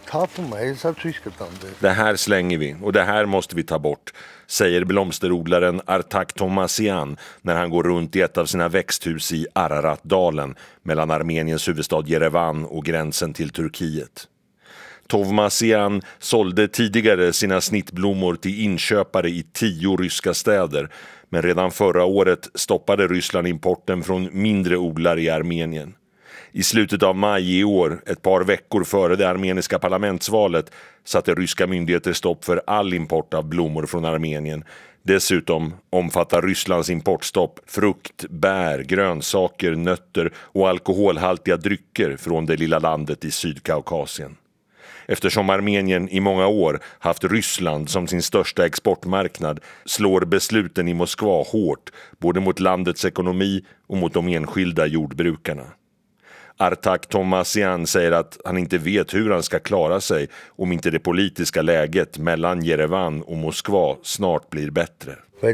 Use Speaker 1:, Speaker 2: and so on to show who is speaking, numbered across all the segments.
Speaker 1: Det här slänger vi och det här måste vi ta bort, säger blomsterodlaren Artak Tomasyan när han går runt i ett av sina växthus i Araratdalen mellan Armeniens huvudstad Jerevan och gränsen till Turkiet. Tomasyan sålde tidigare sina snittblommor till inköpare i 10 ryska städer, men redan förra året stoppade Ryssland importen från mindre odlare i Armenien. I slutet av maj i år, ett par veckor före det armeniska parlamentsvalet, satte ryska myndigheter stopp för all import av blommor från Armenien. Dessutom omfattar Rysslands importstopp frukt, bär, grönsaker, nötter och alkoholhaltiga drycker från det lilla landet i Sydkaukasien. Eftersom Armenien i många år haft Ryssland som sin största exportmarknad slår besluten i Moskva hårt både mot landets ekonomi och mot de enskilda jordbrukarna. Artak Tomasyan säger att han inte vet hur han ska klara sig om inte det politiska läget mellan Jerevan och Moskva snart blir bättre.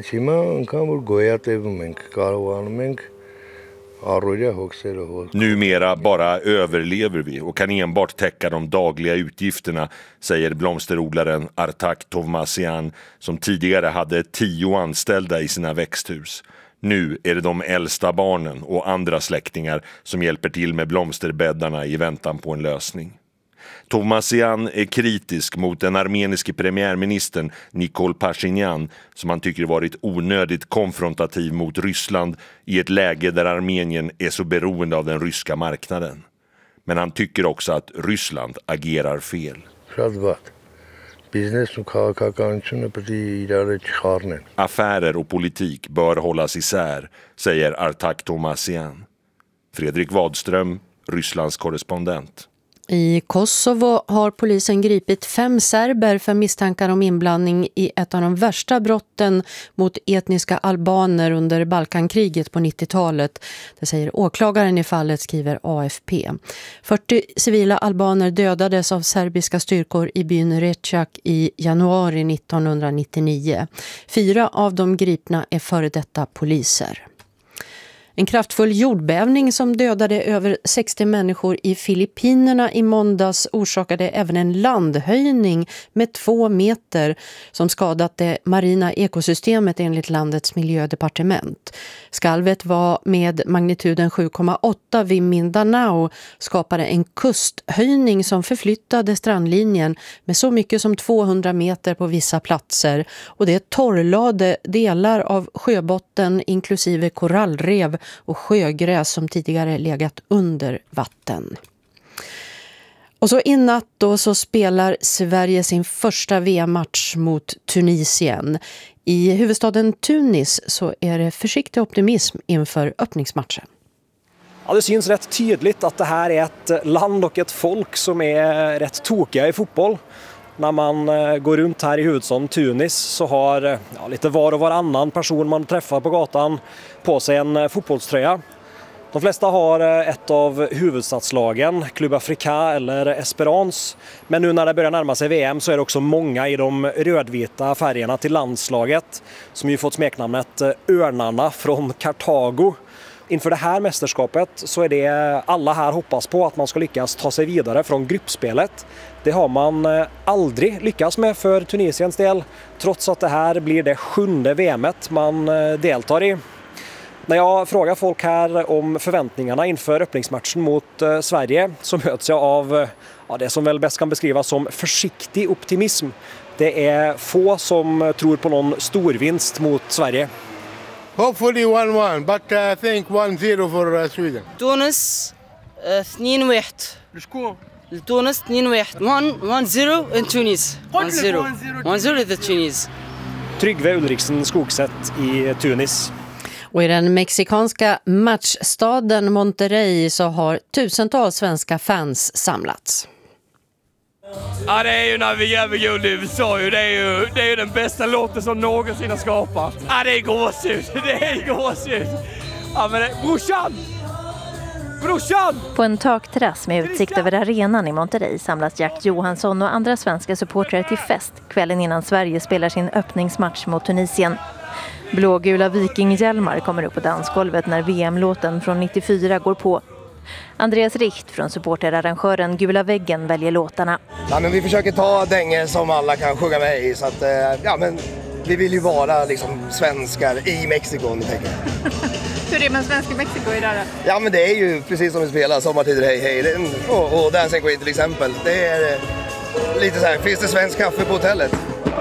Speaker 1: Numera bara överlever vi och kan enbart täcka de dagliga utgifterna, säger blomsterodlaren Artak Tomasyan som tidigare hade 10 anställda i sina växthus. Nu är det de äldsta barnen och andra släktingar som hjälper till med blomsterbäddarna i väntan på en lösning. Tomasyan är kritisk mot den armeniske premiärministern Nikol Pashinyan som han tycker varit onödigt konfrontativ mot Ryssland i ett läge där Armenien är så beroende av den ryska marknaden. Men han tycker också att Ryssland agerar fel. Affärer och politik bör hållas isär, säger Artak Tomasyan. Fredrik Wadström, Rysslands korrespondent.
Speaker 2: I Kosovo har polisen gripit 5 serber för misstankar om inblandning i ett av de värsta brotten mot etniska albaner under Balkankriget på 90-talet. Det säger åklagaren i fallet, skriver AFP. 40 civila albaner dödades av serbiska styrkor i byn Rečak i januari 1999. 4 av de gripna är före detta poliser. En kraftfull jordbävning som dödade över 60 människor i Filippinerna i måndags orsakade även en landhöjning med 2 meter som skadat det marina ekosystemet enligt landets miljödepartement. Skalvet var med magnituden 7,8 vid Mindanao skapade en kusthöjning som förflyttade strandlinjen med så mycket som 200 meter på vissa platser och det torrlade delar av sjöbotten inklusive korallrev och sjögräs som tidigare legat under vatten. Och så i natt då så spelar Sverige sin första VM-match mot Tunisien. I huvudstaden Tunis så är det försiktig optimism inför öppningsmatchen.
Speaker 3: Ja, det syns rätt tydligt att det här är ett land och ett folk som är rätt tokiga i fotboll. När man går runt här i huvudstaden Tunis så har lite var och varannan person man träffar på gatan på sig en fotbollströja. De flesta har ett av huvudstadslagen, Club Africa eller Esperance. Men nu när det börjar närma sig VM så är det också många i de rödvita färgerna till landslaget som ju fått smeknamnet Örnarna från Kartago. Inför det här mästerskapet så är det alla här hoppas på att man ska lyckas ta sig vidare från gruppspelet. Det har man aldrig lyckats med för Tunisiens del, trots att det här blir det 7:e VM:et man deltar i. När jag frågar folk här om förväntningarna inför öppningsmatchen mot Sverige så möts jag av det som väl bäst kan beskrivas som försiktig optimism. Det är få som tror på någon storvinst mot Sverige.
Speaker 4: Hopefully 1-1, but I think 1-0 for Sweden.
Speaker 5: Tunis 2-1. لشكون؟ لتونس 2-1. 1-0 in Tunis. 1-0. 1-0 to Tunis.
Speaker 3: Tryggve Ulriksen Skogsätt i Tunis.
Speaker 2: Och i den mexikanska matchstaden Monterrey så har tusentals svenska fans samlats.
Speaker 6: Ja, det är ju när vi jävla god nu, så ju. Det är ju den bästa låten som någonsin har skapat. Ja, det är gåshud. Det är gåshud. Ja, men brorsan!
Speaker 7: På en takterrass med utsikt över arenan i Monterrey samlas Jack Johansson och andra svenska supportrar till fest kvällen innan Sverige spelar sin öppningsmatch mot Tunisien. Blågula vikinghjälmar kommer upp på dansgolvet när VM-låten från 94 går på. Andreas Richt från supporterarrangören Gula väggen väljer låtarna.
Speaker 8: Ja, men vi försöker ta dänger som alla kan sjunga med i, så att men vi vill ju vara liksom svenskar i Mexiko, om ni tänker.
Speaker 9: Hur är det med svensk i Mexiko idag då?
Speaker 8: Ja, men det är ju precis som vi spelar Sommartider hej hej och Dancing Queen till exempel. Det är lite så här, finns det svensk kaffe på hotellet?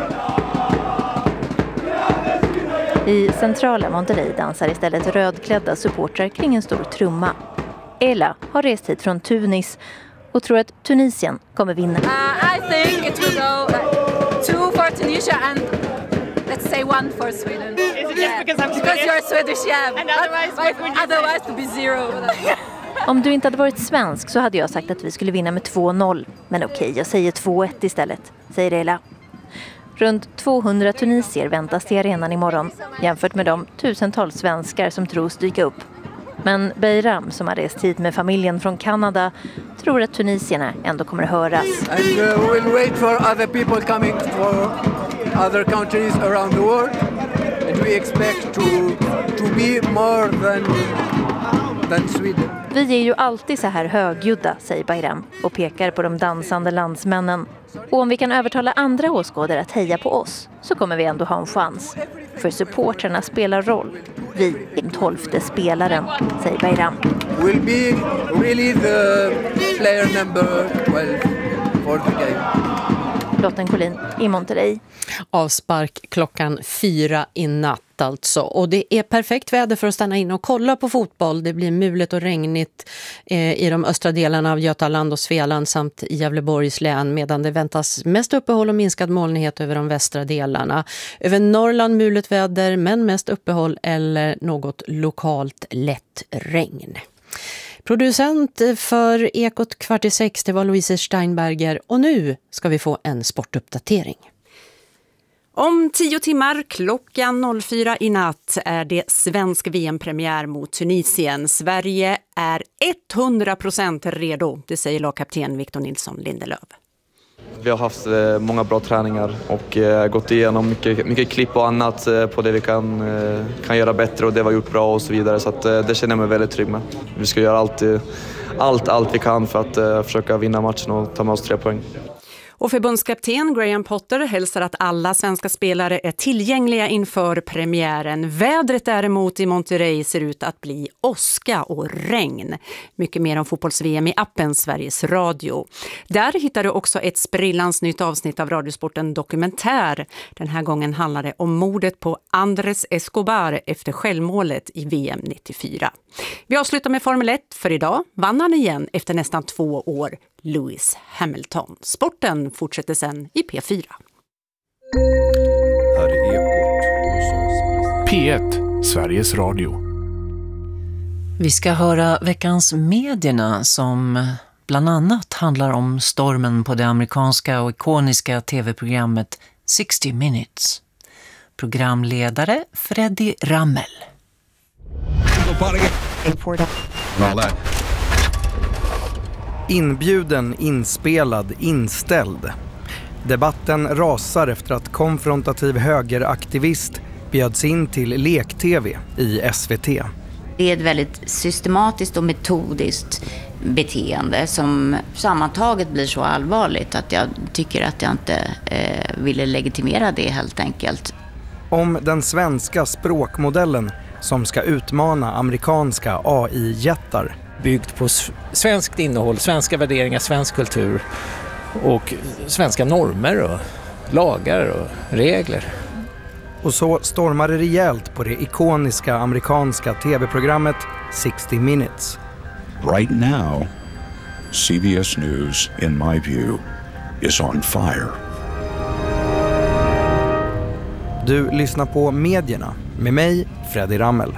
Speaker 7: I centrala Monterrey dansar istället rödklädda supportrar kring en stor trumma. Ella har rest hit från Tunis och tror att Tunisien kommer vinna.
Speaker 9: I think it will go 2 for Tunisia and let's say 1 for Sweden. Is it just because you're Swedish, yeah. And otherwise it will be 0.
Speaker 7: Om du inte hade varit svensk så hade jag sagt att vi skulle vinna med 2-0. Men okej, jag säger 2-1 istället, säger Ella. Runt 200 tunisier väntas till arenan imorgon, jämfört med de tusentals svenskar som tros dyka upp. Men Beiram, som har rest hit med familjen från Kanada, tror att tunisierna ändå kommer att höras.
Speaker 10: And we'll wait for other people coming from other countries around the world. And we expect to be more than Sweden.
Speaker 7: Vi är ju alltid så här högljudda, säger Beiram och pekar på de dansande landsmännen. Och om vi kan övertala andra åskådare att heja på oss så kommer vi ändå ha en chans. För supporterna spelar roll. Vi är den 12:e spelaren, säger Beiram.
Speaker 10: Will be really the player number 12 for the game.
Speaker 2: Lotten Collin i Monterrey. Avspark klockan 4 i natt alltså. Och det är perfekt väder för att stanna in och kolla på fotboll. Det blir mulet och regnigt i de östra delarna av Götaland och Svealand samt i Gävleborgs län, medan det väntas mest uppehåll och minskad molnighet över de västra delarna. Över Norrland mulet väder, men mest uppehåll eller något lokalt lätt regn. Producent för Ekot 5:45, det var Louise Steinberger, och nu ska vi få en sportuppdatering.
Speaker 11: Om 10 timmar klockan 04 i natt är det svensk VM-premiär mot Tunisien. Sverige är 100% redo, det säger lagkapten Victor Nilsson Lindelöf.
Speaker 12: Vi har haft många bra träningar och gått igenom mycket klipp och annat på det vi kan göra bättre och det vi har gjort bra och så vidare. Så att, det känner jag mig väldigt trygg med. Vi ska göra allt vi kan för att försöka vinna matchen och ta med oss 3 poäng.
Speaker 11: Och förbundskapten Graham Potter hälsar att alla svenska spelare är tillgängliga inför premiären. Vädret däremot i Monterrey ser ut att bli åska och regn. Mycket mer om fotbolls-VM i appen Sveriges Radio. Där hittar du också ett sprillans nytt avsnitt av Radiosporten Dokumentär. Den här gången handlar det om mordet på Andrés Escobar efter självmålet i VM 94. Vi avslutar med Formel 1 för idag. Vann han igen efter nästan 2 år. Lewis Hamilton. Sporten fortsätter sen i P4.
Speaker 13: Här är Ekot. P1, Sveriges Radio.
Speaker 14: Vi ska höra veckans medierna som bland annat handlar om stormen på det amerikanska och ikoniska tv-programmet 60 Minutes. Programledare Freddy Rammel.
Speaker 15: Inbjuden, inspelad, inställd. Debatten rasar efter att konfrontativ högeraktivist bjöds in till lek-tv i SVT.
Speaker 16: Det är ett väldigt systematiskt och metodiskt beteende som sammantaget blir så allvarligt att jag tycker att jag inte ville legitimera det helt enkelt.
Speaker 15: Om den svenska språkmodellen som ska utmana amerikanska AI-jättar.
Speaker 17: Byggt på svenskt innehåll, svenska värderingar, svensk kultur och svenska normer och lagar och regler.
Speaker 15: Och så stormar det rejält på det ikoniska amerikanska tv-programmet 60 Minutes.
Speaker 18: Right now, CBS News, in my view, is on fire.
Speaker 15: Du lyssnar på Medierna med mig, Freddy Rammel.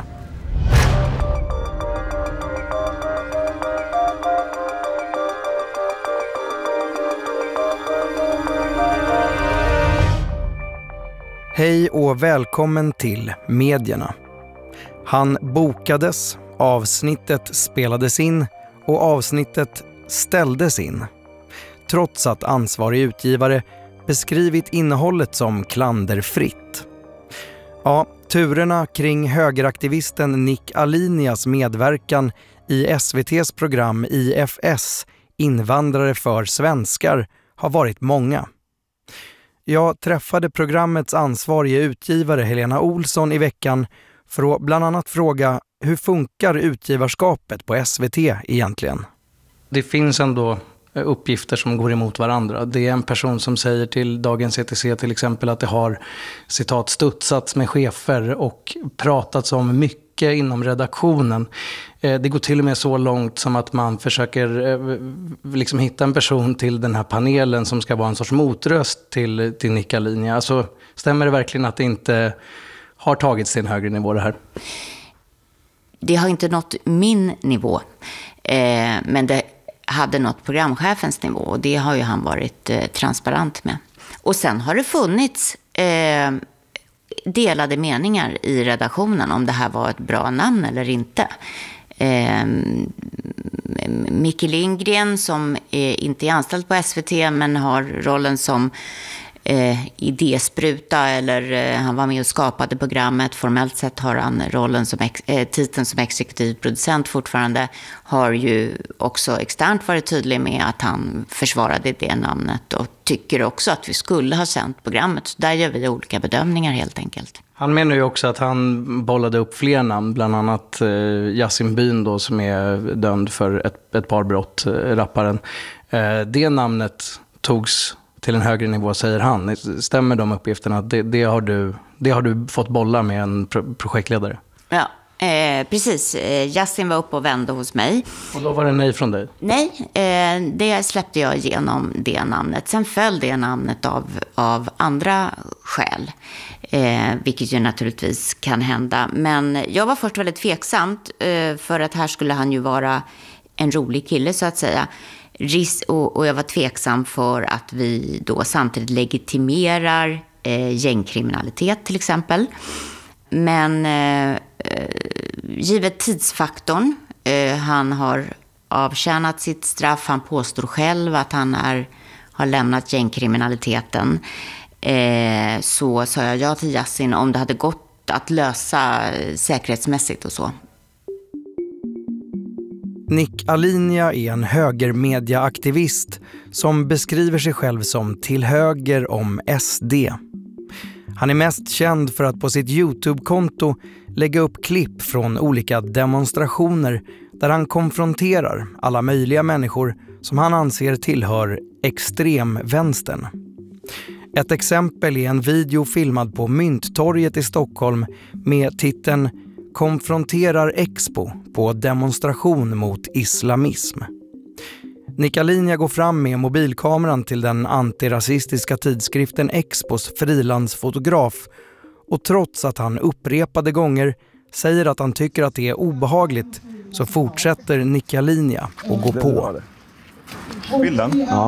Speaker 15: Hej och välkommen till Medierna. Han bokades, avsnittet spelades in och avsnittet ställdes in. Trots att ansvarig utgivare beskrivit innehållet som klanderfritt. Ja, turerna kring högeraktivisten Nick Alinias medverkan i SVT:s program IFS, Invandrare för svenskar, har varit många. Jag träffade programmets ansvarige utgivare Helena Olsson i veckan för att bland annat fråga hur funkar utgivarskapet på SVT egentligen?
Speaker 19: Det finns ändå uppgifter som går emot varandra. Det är en person som säger till Dagens ETC till exempel att det har citat studsats med chefer och pratats om mycket inom redaktionen. Det går till och med så långt som att man försöker liksom hitta en person till den här panelen som ska vara en sorts motröst till Nicka-Linja. Alltså, stämmer det verkligen att det inte har tagits till en högre nivå det här?
Speaker 16: Det har inte nått min nivå, men det hade nått programchefens nivå och det har ju han varit transparent med. Och sen har det funnits delade meningar i redaktionen om det här var ett bra namn eller inte. Micke Lindgren som inte är anställd på SVT men har rollen som idéspruta eller han var med och skapade programmet. Formellt sett har han rollen som titeln som exekutiv producent fortfarande, har ju också externt varit tydlig med att han försvarade det namnet och tycker också att vi skulle ha sänt programmet. Så där gör vi olika bedömningar helt enkelt.
Speaker 19: Han menar ju också att han bollade upp fler namn, bland annat Yasin Byn då, som är dömd för ett par brott, rapparen. Det namnet togs till en högre nivå, säger han. Stämmer de uppgifterna att det har du fått bolla med en projektledare?
Speaker 16: Ja, precis. Yasin var uppe och vände hos mig.
Speaker 19: Och då var det nej från dig?
Speaker 16: Nej, det släppte jag igenom det namnet. Sen föll det namnet av andra skäl. Vilket ju naturligtvis kan hända. Men jag var först väldigt tveksamt för att här skulle han ju vara en rolig kille så att säga. Och jag var tveksam för att vi då samtidigt legitimerar gängkriminalitet till exempel. Men givet tidsfaktorn, han har avtjänat sitt straff, han påstår själv att han har lämnat gängkriminaliteten. Så sa jag ja till Yasin om det hade gått att lösa säkerhetsmässigt och så.
Speaker 15: Nicka-Linja är en högermediaaktivist som beskriver sig själv som till höger om SD. Han är mest känd för att på sitt YouTube-konto lägga upp klipp från olika demonstrationer där han konfronterar alla möjliga människor som han anser tillhör extremvänstern. Ett exempel är en video filmad på Mynttorget i Stockholm med titeln "Konfronterar Expo på demonstration mot islamism". Nicka-Linja går fram med mobilkameran till den antirasistiska tidskriften Expos frilansfotograf och trots att han upprepade gånger säger att han tycker att det är obehagligt så fortsätter Nicka-Linja och går på.
Speaker 20: Bilden? Ja.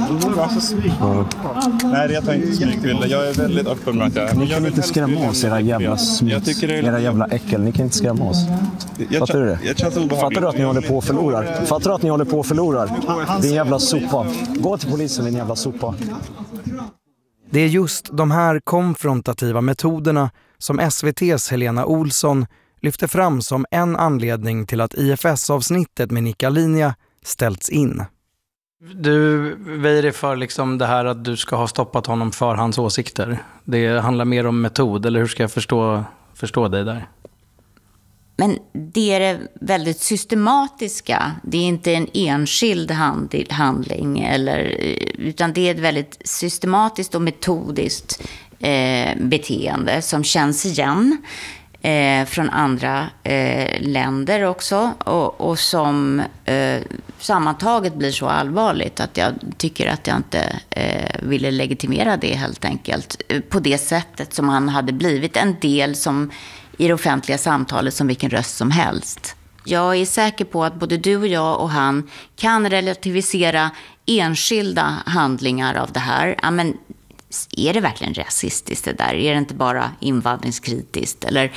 Speaker 20: Nej, jag tar inte smygbilder. Jag är väldigt öppen med att jag...
Speaker 21: Ni kan inte skrämma oss, era jävla era jävla äckel. Ni kan inte skrämma oss. Fattar du det? Fattar du att ni håller på och förlorar? Fattar du att ni håller på och förlorar? Din jävla sopa. Gå till polisen, din jävla sopa.
Speaker 15: Det är just de här konfrontativa metoderna som SVT:s Helena Olsson lyfter fram som en anledning till att IFS-avsnittet med Nicka-Linja ställts in.
Speaker 19: Du väjer för liksom det här att du ska ha stoppat honom för hans åsikter. Det handlar mer om metod, eller hur ska jag förstå dig där?
Speaker 16: Men det är det väldigt systematiska. Det är inte en enskild handling, utan det är ett väldigt systematiskt och metodiskt beteende som känns igen från andra länder också och som sammantaget blir så allvarligt att jag tycker att jag inte ville legitimera det helt enkelt på det sättet som han hade blivit en del som i det offentliga samtalet som vilken röst som helst. Jag är säker på att både du och jag och han kan relativisera enskilda handlingar av det här. Ja, men är det verkligen rasistiskt det där? Är det inte bara invandringskritiskt? Eller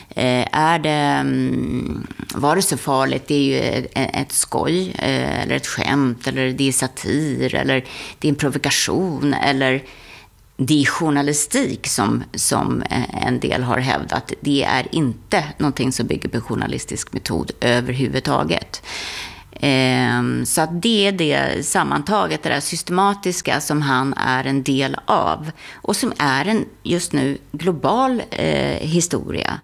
Speaker 16: var det så farligt? Det är ju ett skoj eller ett skämt eller det är satir eller det är en provokation eller det är journalistik som en del har hävdat. Det är inte någonting som bygger på journalistisk metod överhuvudtaget. Så att det är det sammantaget, det där systematiska som han är en del av och som är en just nu global historia.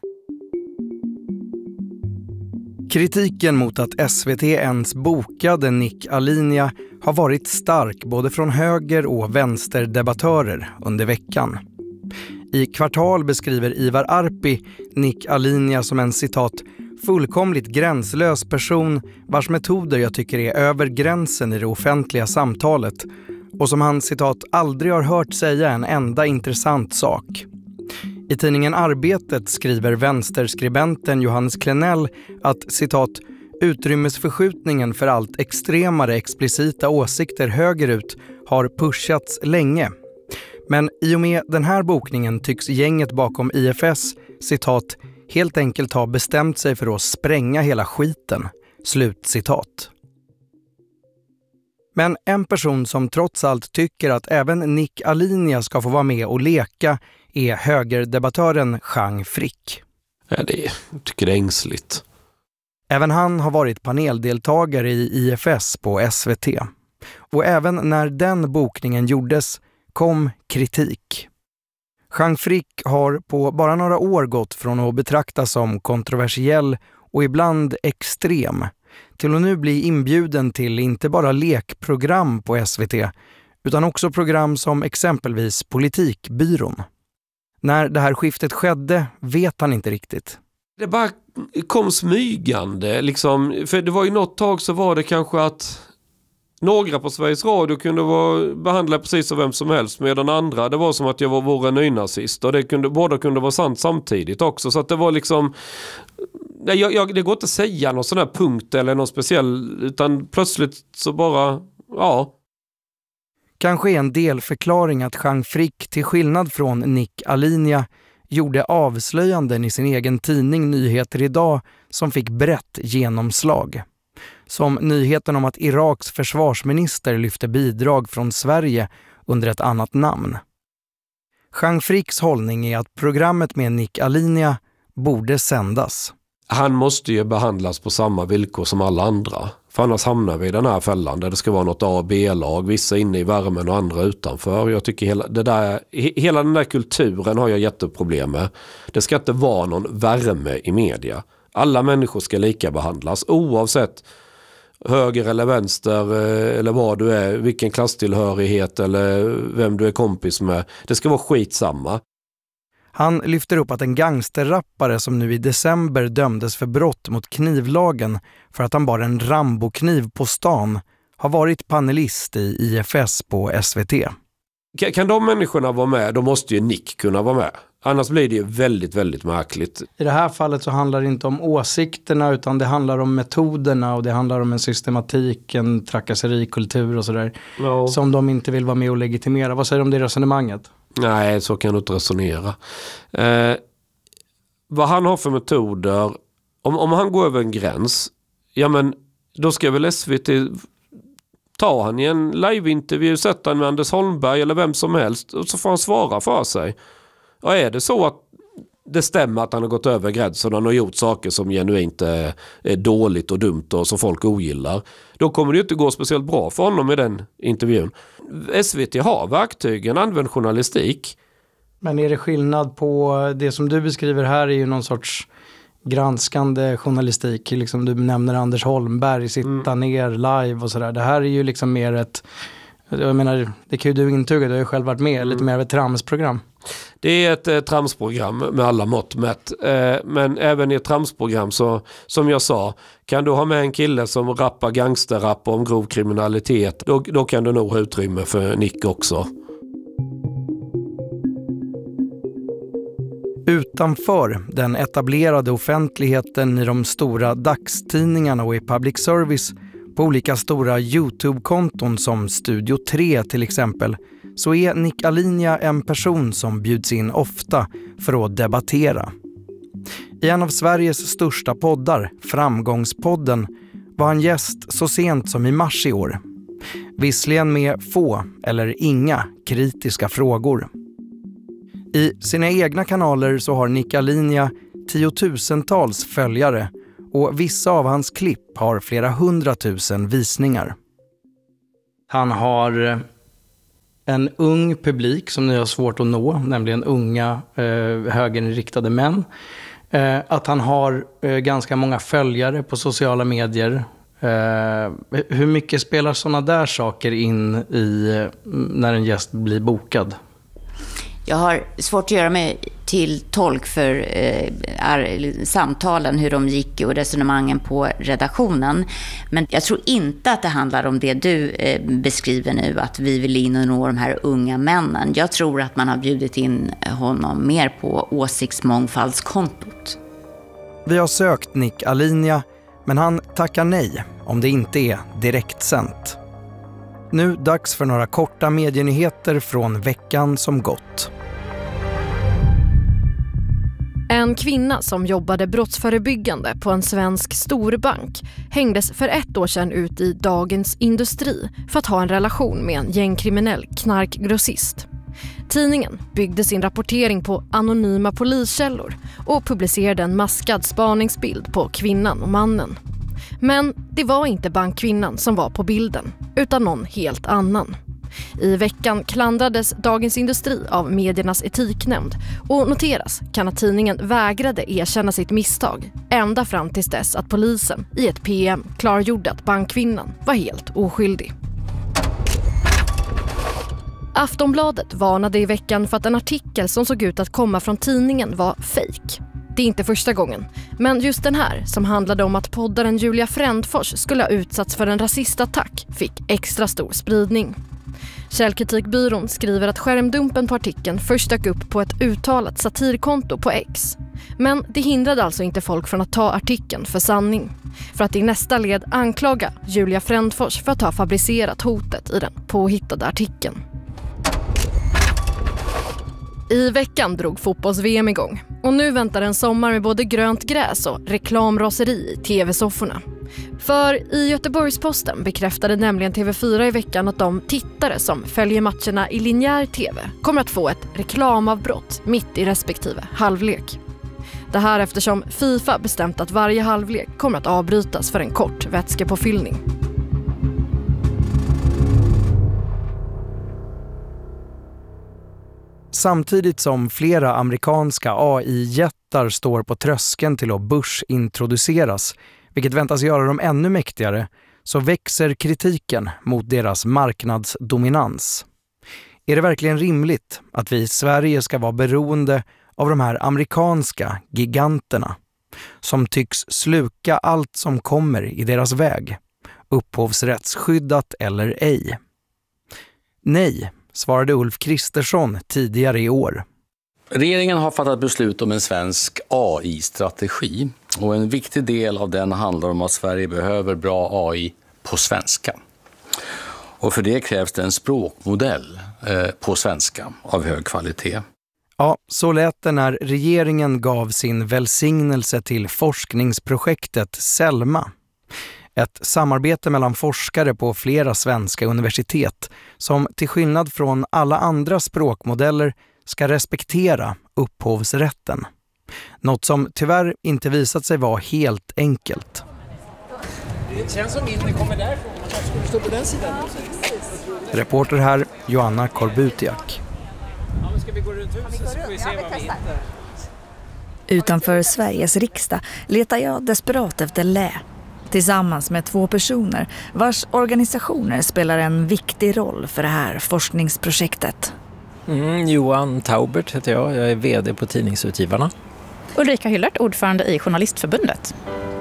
Speaker 15: Kritiken mot att SVT ens bokade Nick Alinea har varit stark både från höger- och vänsterdebattörer under veckan. I Kvartal beskriver Ivar Arpi Nick Alinea som en citat fullkomligt gränslös person vars metoder jag tycker är över gränsen i det offentliga samtalet och som han citat aldrig har hört säga en enda intressant sak. I tidningen Arbetet skriver vänsterskribenten Johannes Klenell att citat utrymmesförskjutningen för allt extremare explicita åsikter högerut har pushats länge. Men i och med den här bokningen tycks gänget bakom IFS citat helt enkelt ha bestämt sig för att spränga hela skiten. Slutcitat. Men en person som trots allt tycker att även Nick Alinea ska få vara med och leka är högerdebattören Jean Frick.
Speaker 1: Ja, jag tycker det är ängsligt.
Speaker 15: Även han har varit paneldeltagare i IFS på SVT. Och även när den bokningen gjordes kom kritik. Jean Frick har på bara några år gått från att betraktas som kontroversiell och ibland extrem till att nu bli inbjuden till inte bara lekprogram på SVT utan också program som exempelvis Politikbyrån. När det här skiftet skedde vet han inte riktigt.
Speaker 1: Det bara kom smygande liksom, för det var ju något tag så var det kanske att några på Sveriges Radio kunde behandla precis som vem som helst medan andra, det var som att jag var en nynazist och båda kunde vara sant samtidigt också, så att det var liksom det går inte att säga någon sån här punkt eller någon speciell, utan plötsligt så bara, ja.
Speaker 15: Kanske är en delförklaring att Jean Frick till skillnad från Nick Alinea gjorde avslöjanden i sin egen tidning Nyheter idag som fick brett genomslag. Som nyheten om att Iraks försvarsminister lyfte bidrag från Sverige under ett annat namn. Jean Fricks hållning är att programmet med Nick Alinea borde sändas.
Speaker 1: Han måste ju behandlas på samma villkor som alla andra. För annars hamnar vi i den här fällan där det ska vara något A- och B-lag. Vissa inne i värmen och andra utanför. Jag tycker hela den där kulturen har jag jätteproblem med. Det ska inte vara någon värme i media. Alla människor ska lika behandlas oavsett höger eller vänster eller vad du är, vilken klasstillhörighet eller vem du är kompis med. Det ska vara skitsamma.
Speaker 15: Han lyfter upp att en gangsterrappare som nu i december dömdes för brott mot knivlagen för att han bar en Rambo-kniv på stan har varit panelist i IFS på SVT.
Speaker 1: Kan de människorna vara med, då måste ju Nick kunna vara med. Annars blir det ju väldigt, väldigt märkligt.
Speaker 19: I det här fallet så handlar det inte om åsikterna utan det handlar om metoderna och det handlar om en systematik, en trakasserikultur och sådär. Ja. Som de inte vill vara med och legitimera. Vad säger du om det resonemanget?
Speaker 1: Nej, så kan du inte resonera. Vad han har för metoder, om han går över en gräns, ja men då ska väl SVT ta han i en liveintervju, sätta han med Anders Holmberg eller vem som helst och så får han svara för sig. Och är det så att det stämmer att han har gått över gränsen och han har gjort saker som genuint är dåligt och dumt och som folk ogillar, då kommer det ju inte gå speciellt bra för honom i den intervjun. SVT har verktygen, använder journalistik.
Speaker 19: Men är det skillnad på det som du beskriver här är ju någon sorts granskande journalistik, liksom du nämner Anders Holmberg, sitta ner live och sådär. Det här är ju liksom mer ett, jag menar, det kan ju du intyga, du har ju själv varit med, lite mer av ett tramsprogram.
Speaker 1: Det är ett tramsprogram med alla mått mätt. Men även i ett tramsprogram så, som jag sa, kan du ha med en kille som rappar gangsterrapp om grov kriminalitet, då kan du nog ha utrymme för Nick också.
Speaker 15: Utanför den etablerade offentligheten i de stora dagstidningarna och i public service på olika stora YouTube-konton som Studio 3 till exempel, så är Nick Alinea en person som bjuds in ofta för att debattera. I en av Sveriges största poddar, Framgångspodden, var han gäst så sent som i mars i år. Visserligen med få eller inga kritiska frågor. I sina egna kanaler så har Nick Alinea tiotusentals följare och vissa av hans klipp har flera 100 000 visningar.
Speaker 19: Han har en ung publik som ni har svårt att nå, nämligen unga högerinriktade män. Att han har ganska många följare på sociala medier. Hur mycket spelar sådana där saker in i när en gäst blir bokad?
Speaker 16: Jag har svårt att göra mig till tolk för samtalen, hur de gick och resonemangen på redaktionen. Men jag tror inte att det handlar om det du beskriver nu, att vi vill in och nå de här unga männen. Jag tror att man har bjudit in honom mer på åsiktsmångfaldskontot.
Speaker 15: Vi har sökt Nick Alinea, men han tackar nej om det inte är direktsänt. Nu dags för några korta medienyheter från veckan som gått.
Speaker 4: En kvinna som jobbade brottsförebyggande på en svensk storbank hängdes för 1 år sedan ut i Dagens Industri för att ha en relation med en gängkriminell knarkgrossist. Tidningen byggde sin rapportering på anonyma poliskällor och publicerade en maskad spaningsbild på kvinnan och mannen. Men det var inte bankkvinnan som var på bilden, utan någon helt annan. I veckan klandrades Dagens Industri av mediernas etiknämnd och noteras kan att tidningen vägrade erkänna sitt misstag ända fram tills dess att polisen i ett PM klargjorde att bankkvinnan var helt oskyldig. Aftonbladet varnade i veckan för att en artikel som såg ut att komma från tidningen var fake. Det är inte första gången, men just den här som handlade om att poddaren Julia Frändfors skulle ha utsatts för en rasistattack fick extra stor spridning. Källkritikbyrån skriver att skärmdumpen på artikeln först dök upp på ett uttalat satirkonto på X. Men det hindrade alltså inte folk från att ta artikeln för sanning. För att i nästa led anklaga Julia Frändfors för att ha fabricerat hotet i den påhittade artikeln. I veckan drog fotbolls-VM igång och nu väntar en sommar med både grönt gräs och reklamraseri i tv-sofforna. För i Göteborgs-Posten bekräftade nämligen TV4 i veckan att de tittare som följer matcherna i linjär tv kommer att få ett reklamavbrott mitt i respektive halvlek. Det här eftersom FIFA bestämt att varje halvlek kommer att avbrytas för en kort vätskepåfyllning.
Speaker 15: Samtidigt som flera amerikanska AI-jättar står på tröskeln till att börsintroduceras, vilket väntas göra dem ännu mäktigare, så växer kritiken mot deras marknadsdominans. Är det verkligen rimligt att vi i Sverige ska vara beroende av de här amerikanska giganterna som tycks sluka allt som kommer i deras väg, upphovsrättsskyddat eller ej? Nej, svarade Ulf Kristersson tidigare i år.
Speaker 22: Regeringen har fattat beslut om en svensk AI-strategi och en viktig del av den handlar om att Sverige behöver bra AI på svenska. Och för det krävs det en språkmodell på svenska av hög kvalitet.
Speaker 15: Ja, så lät det när regeringen gav sin välsignelse till forskningsprojektet Selma. Ett samarbete mellan forskare på flera svenska universitet som till skillnad från alla andra språkmodeller ska respektera upphovsrätten. Något som tyvärr inte visat sig vara helt enkelt.
Speaker 17: Det känns som inte kommer därifrån. Man kanske skulle stå på den sidan.
Speaker 15: Reporter här, Joanna Korbutiak.
Speaker 17: Ja, men ska vi gå runt huset så får vi se vad vi hittar.
Speaker 23: Utanför Sveriges riksdag letar jag desperat efter Lä. Tillsammans med 2 personer vars organisationer spelar en viktig roll för det här forskningsprojektet.
Speaker 17: Johan Taubert heter jag. Jag är vd på Tidningsutgivarna.
Speaker 24: Ulrika Hyllert, ordförande i Journalistförbundet.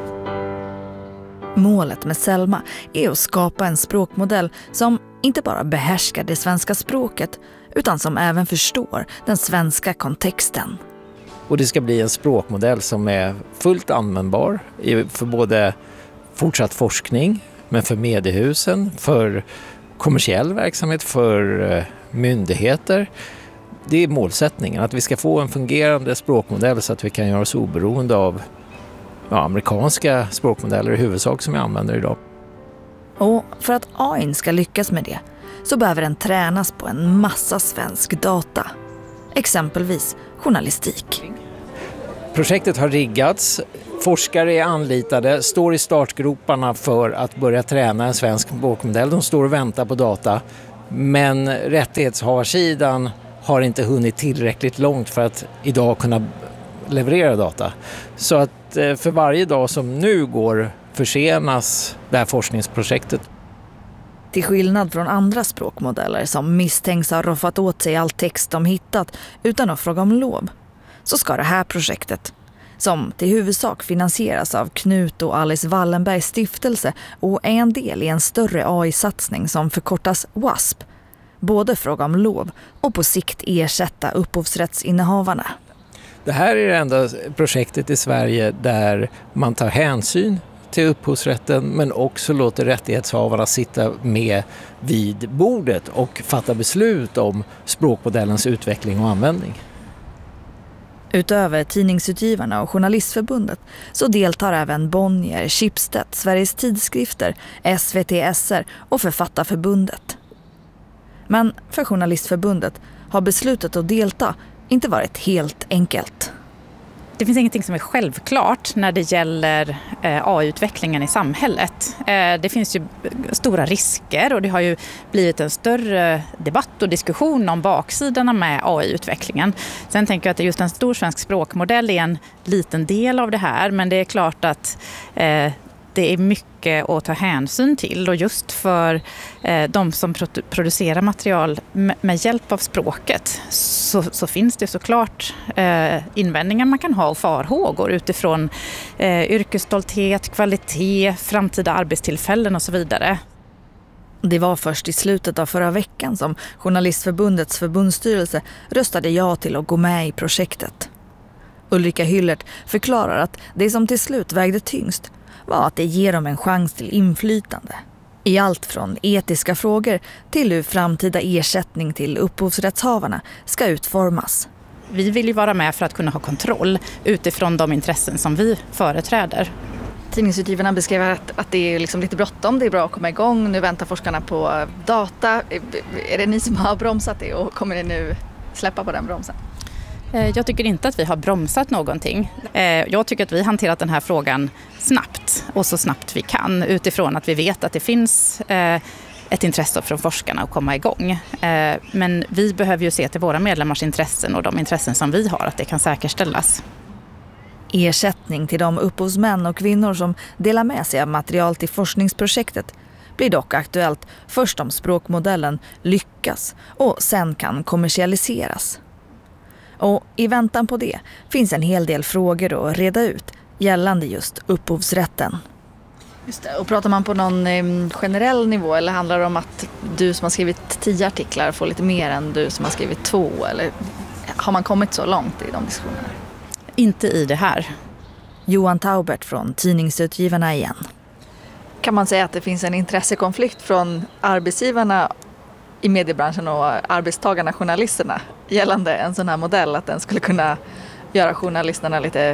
Speaker 23: Målet med Selma är att skapa en språkmodell som inte bara behärskar det svenska språket utan som även förstår den svenska kontexten.
Speaker 17: Och det ska bli en språkmodell som är fullt användbar för både fortsatt forskning, men för mediehusen, för kommersiell verksamhet, för myndigheter. Det är målsättningen, att vi ska få en fungerande språkmodell så att vi kan göra oss oberoende av amerikanska språkmodeller i huvudsak som vi använder idag.
Speaker 23: Och för att AI ska lyckas med det så behöver den tränas på en massa svensk data. exempelvis journalistik.
Speaker 17: Projektet har riggats, forskare är anlitade, står i startgroparna för att börja träna en svensk språkmodell. De står och väntar på data, men rättighetshavarsidan har inte hunnit tillräckligt långt för att idag kunna leverera data. Så att för varje dag som nu går försenas det här forskningsprojektet.
Speaker 23: Till skillnad från andra språkmodeller som misstänks ha roffat åt sig all text de hittat utan att fråga om lov, så ska det här projektet, som till huvudsak finansieras av Knut och Alice Wallenbergs stiftelse och är en del i en större AI-satsning som förkortas WASP, både fråga om lov och på sikt ersätta upphovsrättsinnehavarna.
Speaker 17: Det här är det enda projektet i Sverige där man tar hänsyn till upphovsrätten men också låter rättighetshavarna sitta med vid bordet och fatta beslut om språkmodellens utveckling och användning.
Speaker 23: Utöver Tidningsutgivarna och Journalistförbundet så deltar även Bonnier, Schibsted, Sveriges Tidskrifter, SVT-SR och Författarförbundet. Men för Journalistförbundet har beslutet att delta inte varit helt enkelt.
Speaker 24: Det finns ingenting som är självklart när det gäller AI-utvecklingen i samhället. Det finns ju stora risker och det har ju blivit en större debatt och diskussion om baksidorna med AI-utvecklingen. Sen tänker jag att just en stor svensk språkmodell är en liten del av det här, men det är klart att det är mycket att ta hänsyn till, och just för de som producerar material med hjälp av språket så finns det såklart invändningar man kan ha och farhågor utifrån yrkesstolthet, kvalitet, framtida arbetstillfällen och så vidare.
Speaker 23: Det var först i slutet av förra veckan som Journalistförbundets förbundsstyrelse röstade ja till att gå med i projektet. Ulrika Hyllert förklarar att det som till slut vägde tyngst var att det ger dem en chans till inflytande. I allt från etiska frågor till hur framtida ersättning till upphovsrättshavarna ska utformas.
Speaker 24: Vi vill ju vara med för att kunna ha kontroll utifrån de intressen som vi företräder.
Speaker 23: Tidningsutgivarna beskriver att det är liksom lite bråttom, det är bra att komma igång. Nu väntar forskarna på data. Är det ni som har bromsat det och kommer ni nu släppa på den bromsen?
Speaker 24: Jag tycker inte att vi har bromsat någonting. Jag tycker att vi hanterat den här frågan snabbt och så snabbt vi kan utifrån att vi vet att det finns ett intresse från forskarna att komma igång. Men vi behöver ju se till våra medlemmars intressen och de intressen som vi har, att det kan säkerställas.
Speaker 23: Ersättning till de upphovsmän och kvinnor som delar med sig av material till forskningsprojektet blir dock aktuellt först om språkmodellen lyckas och sen kan kommersialiseras. Och i väntan på det finns en hel del frågor att reda ut gällande just upphovsrätten. Just det. Och pratar man på någon generell nivå, eller handlar det om att du som har skrivit 10 artiklar får lite mer än du som har skrivit 2? Eller har man kommit så långt i de diskussionerna?
Speaker 24: Inte i det här.
Speaker 23: Johan Taubert från Tidningsutgivarna igen. Kan man säga att det finns en intressekonflikt från arbetsgivarna i mediebranschen och arbetstagarna, journalisterna, gällande en sån här modell, att den skulle kunna göra journalisterna lite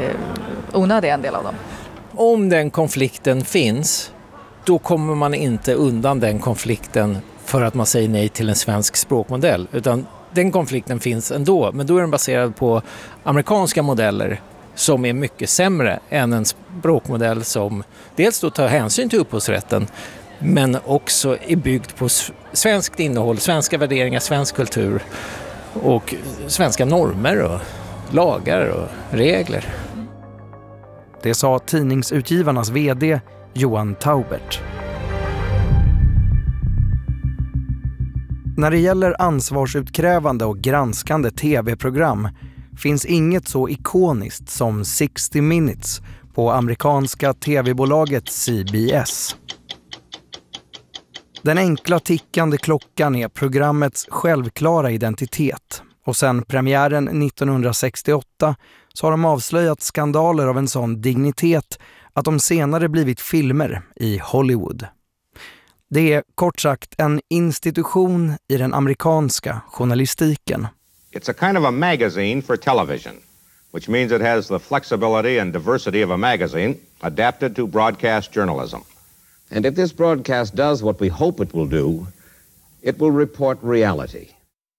Speaker 23: onödiga, en del av dem?
Speaker 17: Om den konflikten finns, då kommer man inte undan den konflikten för att man säger nej till en svensk språkmodell, utan den konflikten finns ändå, men då är den baserad på amerikanska modeller som är mycket sämre än en språkmodell som dels då tar hänsyn till upphovsrätten men också är byggd på svenskt innehåll, svenska värderingar, svensk kultur och svenska normer och lagar och regler.
Speaker 15: Det sa Tidningsutgivarnas vd Johan Taubert. När det gäller ansvarsutkrävande och granskande tv-program finns inget så ikoniskt som 60 Minutes på amerikanska tv-bolaget CBS. Den enkla tickande klockan är programmets självklara identitet, och sedan premiären 1968 så har de avslöjat skandaler av en sån dignitet att de senare blivit filmer i Hollywood. Det är kort sagt en institution i den amerikanska journalistiken.
Speaker 3: It's a kind of a magazine for television, which means it has the flexibility and diversity of a magazine adapted to broadcast journalism. And if this broadcast does what we hope it will do, it will report reality.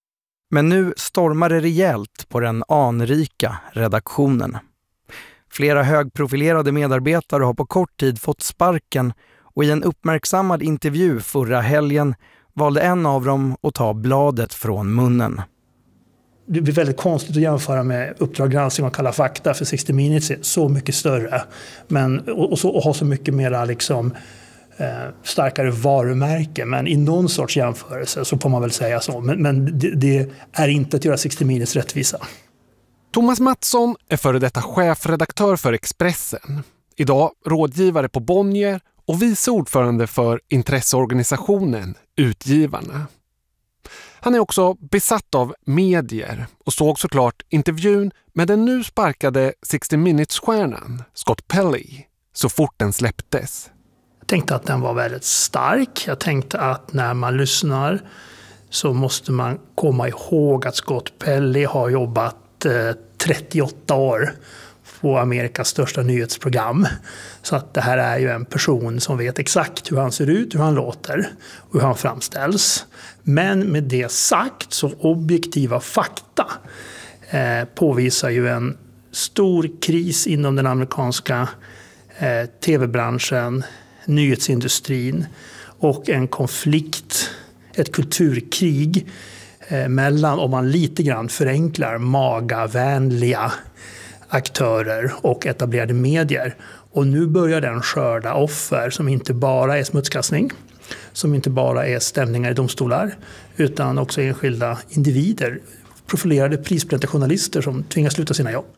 Speaker 15: Men nu stormar det rejält på den anrika redaktionen. Flera högprofilerade medarbetare har på kort tid fått sparken och i en uppmärksammad intervju förra helgen valde en av dem att ta bladet från munnen.
Speaker 5: Det blir väldigt konstigt att jämföra med Uppdrag granskning och Kalla fakta, för 60 Minutes är så mycket större och ha så mycket mera liksom, starkare varumärke. Men i någon sorts jämförelse så får man väl säga så. Men det är inte att göra 60 Minutes rättvisa.
Speaker 13: Thomas Mattsson är före detta chefredaktör för Expressen. Idag rådgivare på Bonnier och vice ordförande för intresseorganisationen Utgivarna. Han är också besatt av medier och såg såklart intervjun med den nu sparkade 60 Minutes-stjärnan Scott Pelley så fort den släpptes.
Speaker 5: Jag tänkte att den var väldigt stark. Jag tänkte att när man lyssnar så måste man komma ihåg att Scott Pelley har jobbat 38 år på Amerikas största nyhetsprogram. Så att det här är ju en person som vet exakt hur han ser ut, hur han låter och hur han framställs. Men med det sagt så objektiva fakta påvisar ju en stor kris inom den amerikanska tv-branschen, nyhetsindustrin och en konflikt, ett kulturkrig mellan, om man lite grann förenklar, magavänliga aktörer och etablerade medier. Och nu börjar den skörda offer som inte bara är smutskastning, som inte bara är stämningar i domstolar, utan också enskilda individer, profilerade prisbelönta journalister som tvingas sluta sina jobb.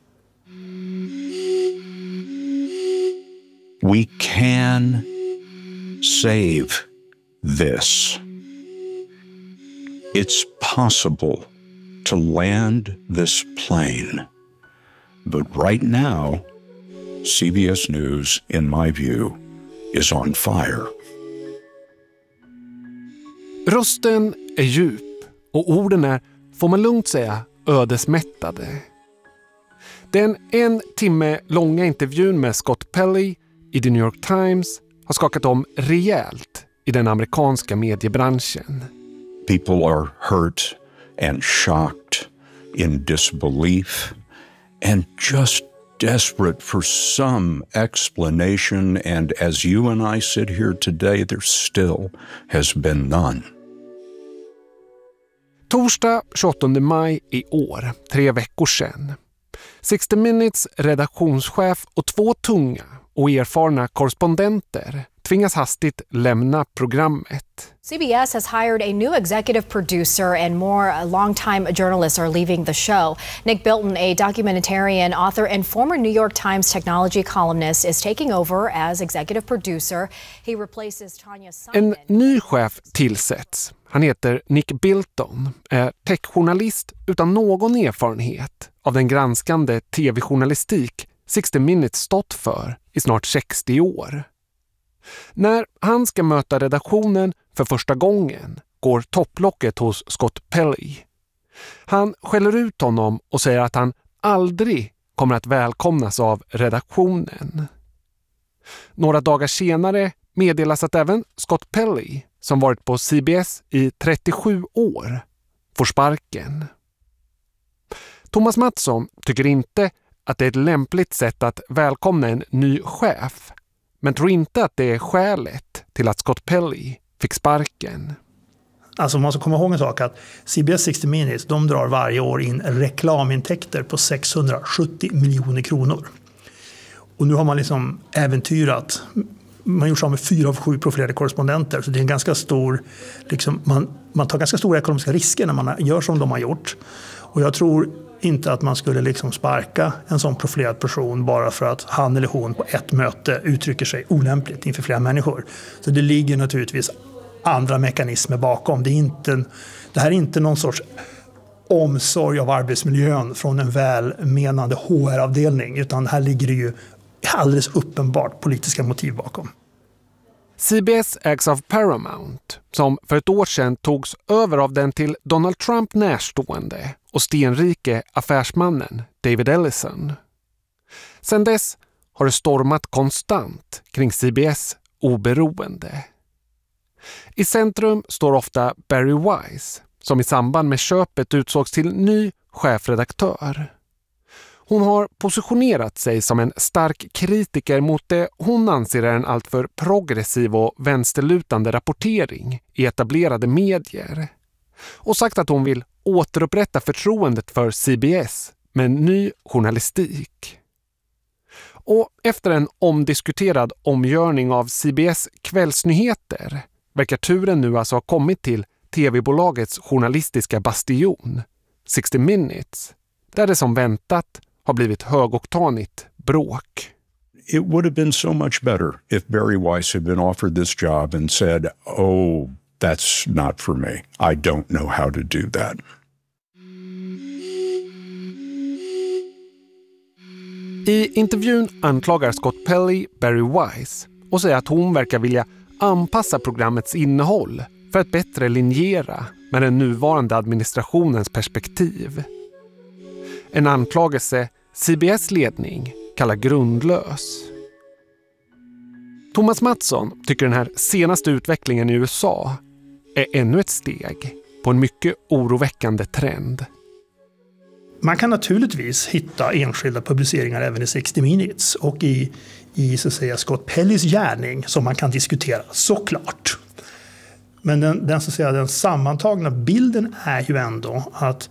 Speaker 18: We can save this. It's possible to land this plane. But right now, CBS News, in my view, is on fire.
Speaker 13: Rösten är djup och orden är, får man lugnt säga, ödesmättade. Den 1 timme långa intervjun med Scott Pelley i The New York Times har skakat om rejält i den amerikanska mediebranschen.
Speaker 18: People are hurt and shocked, in disbelief, and just desperate for some explanation. And as you and I sit here today, there still has been none.
Speaker 13: Torsdag 28 maj i år, 3 veckor sedan. 60 Minutes redaktionschef och 2 tunga och erfarna korrespondenter tvingas hastigt lämna programmet.
Speaker 6: CBS has hired a new executive producer and more long-time journalists are leaving the show. Nick Bilton, a documentarian, author and former New York Times technology columnist, is taking over as executive producer. He replaces Tanya Simon.
Speaker 13: En ny chef tillsätts. Han heter Nick Bilton, är techjournalist utan någon erfarenhet av den granskande tv-journalistik 60 Minutes stått för i snart 60 år. När han ska möta redaktionen för första gången går topplocket hos Scott Pelley. Han skäller ut honom och säger att han aldrig kommer att välkomnas av redaktionen. Några dagar senare meddelas att även Scott Pelley, som varit på CBS i 37 år, får sparken. Thomas Mattsson tycker inte att det är ett lämpligt sätt att välkomna en ny chef, men tror inte att det är skälet till att Scott Pelley fick sparken.
Speaker 5: Alltså man ska komma ihåg en sak, att CBS 60 Minutes, de drar varje år in reklamintäkter på 670 miljoner kronor. Och nu har man liksom äventyrat, man har gjort så med 4 av 7 profilerade korrespondenter, så det är en ganska stor, liksom, man tar ganska stora ekonomiska risker när man gör som de har gjort. Och jag tror inte att man skulle liksom sparka en sån profilerad person bara för att han eller hon på ett möte uttrycker sig olämpligt inför flera människor. Så det ligger naturligtvis andra mekanismer bakom. Det här är inte någon sorts omsorg av arbetsmiljön från en välmenande HR-avdelning, utan här ligger det ju alldeles uppenbart politiska motiv bakom.
Speaker 13: CBS ägs av Paramount, som för ett år sedan togs över av den till Donald Trump närstående och stenrike affärsmannen David Ellison. Sedan dess har det stormat konstant kring CBS oberoende. I centrum står ofta Barry Weiss, som i samband med köpet utsågs till ny chefredaktör. Hon har positionerat sig som en stark kritiker mot det hon anser är en alltför progressiv och vänsterlutande rapportering i etablerade medier. Och sagt att hon vill återupprätta förtroendet för CBS med en ny journalistik. Och efter en omdiskuterad omgörning av CBS kvällsnyheter verkar turen nu alltså ha kommit till tv-bolagets journalistiska bastion, 60 Minutes, där det som väntat har blivit högoktanigt bråk.
Speaker 18: It would have been so much better if Barry Weiss had been offered this job and said, "Oh, that's not for me. I don't know how to do that."
Speaker 13: I intervjun anklagar Scott Pelley Barry Weiss och säger att hon verkar vilja anpassa programmets innehåll för att bättre linjera med den nuvarande administrationens perspektiv. En anklagelse CBS ledning kallar grundlös. Thomas Mattsson tycker den här senaste utvecklingen i USA är ännu ett steg på en mycket oroväckande trend.
Speaker 5: Man kan naturligtvis hitta enskilda publiceringar även i 60 Minutes och i så att säga Scott Pelleys gärning som man kan diskutera, såklart. Men den sammantagna bilden är ju ändå att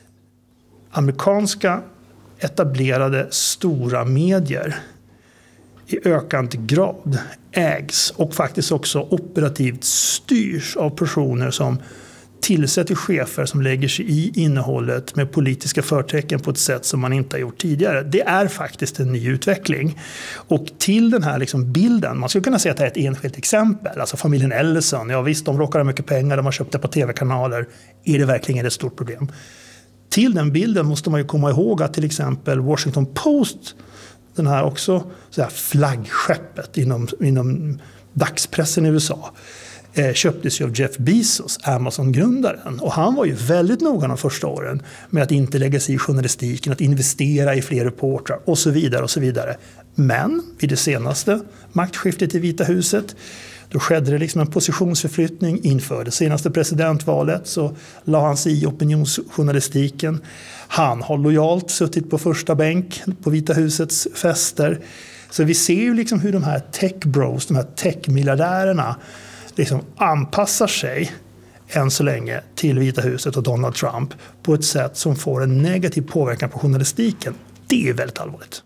Speaker 5: amerikanska etablerade stora medier i ökande grad ägs och faktiskt också operativt styrs av personer som tillsätter chefer som lägger sig i innehållet med politiska förtecken på ett sätt som man inte har gjort tidigare. Det är faktiskt en ny utveckling. Och till den här liksom bilden, man skulle kunna säga att det är ett enskilt exempel. Alltså familjen Ellison, ja visst, de råkar ha mycket pengar, de har köpt det på tv-kanaler. Är det verkligen ett stort problem? Till den bilden måste man ju komma ihåg att till exempel Washington Post, den här också så här flaggskeppet inom dagspressen i USA, köptes ju av Jeff Bezos, Amazon-grundaren. Och han var ju väldigt noga de första åren med att inte lägga sig i journalistiken, att investera i fler reportrar och så vidare och så vidare. Men vid det senaste maktskiftet i Vita huset, då skedde det liksom en positionsförflyttning inför det senaste presidentvalet, så la han sig i opinionsjournalistiken. Han har lojalt suttit på första bänk på Vita husets fester. Så vi ser ju liksom hur de här tech-bros, de här tech-miljardärerna liksom anpassar sig än så länge till Vita huset och Donald Trump på ett sätt som får en negativ påverkan på journalistiken. Det är väldigt allvarligt.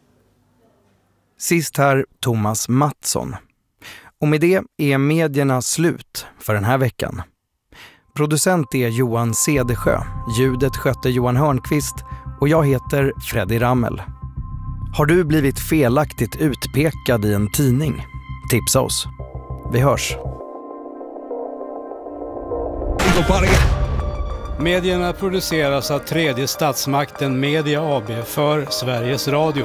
Speaker 15: Sist här Thomas Mattsson. Och med det är medierna slut för den här veckan. Producent är Johan Cedersjö, ljudet skötte Johan Hörnqvist och jag heter Freddy Rammel. Har du blivit felaktigt utpekad i en tidning? Tipsa oss. Vi hörs.
Speaker 7: Medierna produceras av tredje statsmakten Media AB för Sveriges Radio.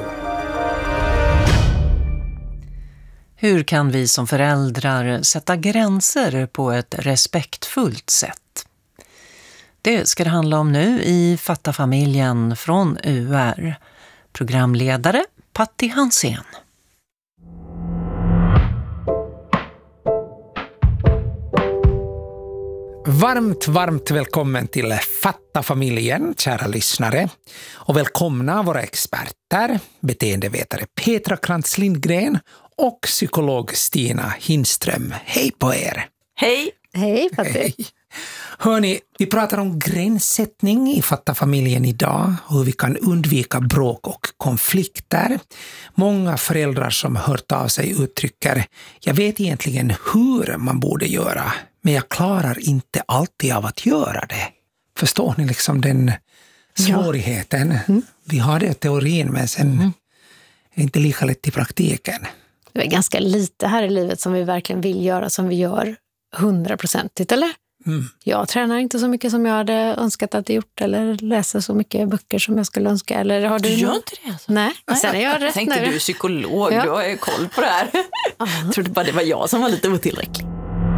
Speaker 14: Hur kan vi som föräldrar sätta gränser på ett respektfullt sätt? Det ska det handla om nu i Fatta familjen från UR. Programledare Patti Hansén.
Speaker 8: Varmt välkommen till Fatta familjen, kära lyssnare. Och välkomna våra experter, beteendevetare Petra Krantz Lindgren och psykolog Stina Hindström. Hej på er!
Speaker 23: Hej! Hej Patti!
Speaker 8: Hej. Hörni, vi pratar om gränssättning i Fatta familjen idag. Hur vi kan undvika bråk och konflikter. Många föräldrar som hört av sig uttrycker: jag vet egentligen hur man borde göra, men jag klarar inte alltid av att göra det. Förstår ni liksom den svårigheten? Ja. Mm. Vi har det i teorin, men sen är det inte lika lätt i praktiken.
Speaker 23: Det är ganska lite här i livet som vi verkligen vill göra som vi gör 100%, eller? Mm. Jag tränar inte så mycket som jag hade önskat att jag gjort, eller läser så mycket böcker som jag skulle önska. Eller har du
Speaker 9: gör inte det alltså?
Speaker 23: Nej, sen är jag rätt
Speaker 9: tänkte
Speaker 23: nu.
Speaker 9: Du är psykolog, du har ju koll på det här. Jag trodde bara det var jag som var lite otillräcklig.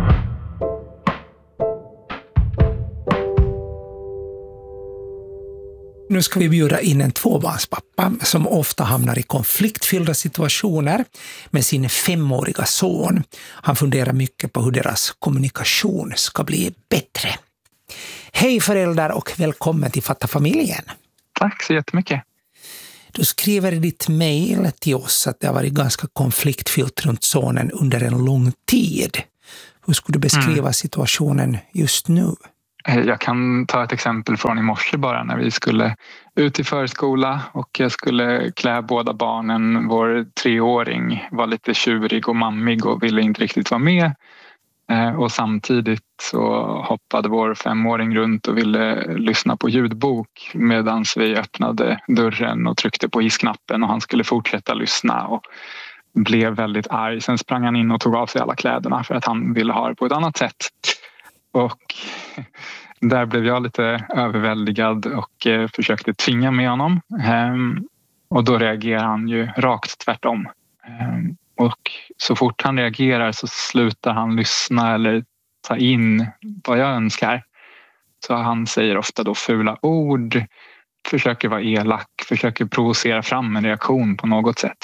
Speaker 8: Nu ska vi bjuda in en tvåbarnspappa som ofta hamnar i konfliktfyllda situationer med sin 5-åriga son. Han funderar mycket på hur deras kommunikation ska bli bättre. Hej föräldrar och välkommen till Fatta familjen.
Speaker 2: Tack så jättemycket.
Speaker 8: Du skriver i ditt mejl till oss att det har varit ganska konfliktfyllt runt sonen under en lång tid. Hur skulle du beskriva situationen just nu?
Speaker 2: Jag kan ta ett exempel från i morse bara när vi skulle ut i förskola och jag skulle klä båda barnen. Vår 3-åring var lite tjurig och mammig och ville inte riktigt vara med. Och samtidigt så hoppade vår 5-åring runt och ville lyssna på ljudbok medan vi öppnade dörren och tryckte på hissknappen och han skulle fortsätta lyssna och blev väldigt arg. Sen sprang han in och tog av sig alla kläderna för att han ville ha det på ett annat sätt. Och där blev jag lite överväldigad och försökte tvinga med honom. Och då reagerar han ju rakt tvärtom. Och så fort han reagerar så slutar han lyssna eller ta in vad jag önskar. Så han säger ofta då fula ord, försöker vara elak, försöker provocera fram en reaktion på något sätt.